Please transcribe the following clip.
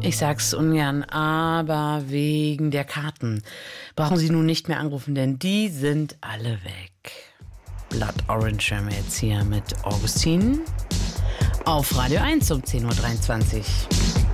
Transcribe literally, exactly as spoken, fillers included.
Ich sag's ungern, aber wegen der Karten brauchen Sie nun nicht mehr anrufen, denn die sind alle weg. Blood Orange hören wir jetzt hier mit Augustin auf Radio eins um zehn Uhr dreiundzwanzig.